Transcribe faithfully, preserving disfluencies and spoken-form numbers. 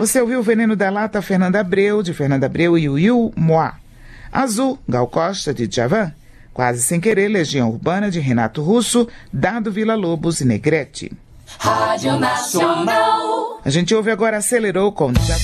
Você ouviu o Veneno da Lata, Fernanda Abreu, de Fernanda Abreu e Will Moá. Azul, Gal Costa, de Djavan. Quase Sem Querer, Legião Urbana, de Renato Russo, Dado Villa Lobos e Negrete. Rádio Nacional. A gente ouve agora Acelerou com Djavan.